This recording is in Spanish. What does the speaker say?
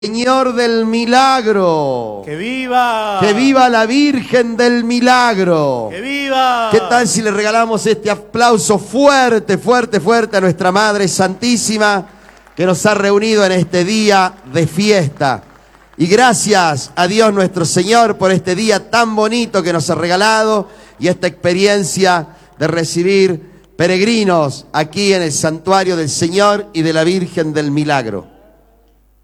Señor del Milagro. ¡Que viva! ¡Que viva la Virgen del Milagro! ¡Que viva! ¿Qué tal si le regalamos este aplauso fuerte, fuerte, fuerte a nuestra Madre Santísima que nos ha reunido en este día de fiesta? Y gracias a Dios nuestro Señor por este día tan bonito que nos ha regalado y esta experiencia de recibir peregrinos aquí en el Santuario del Señor y de la Virgen del Milagro.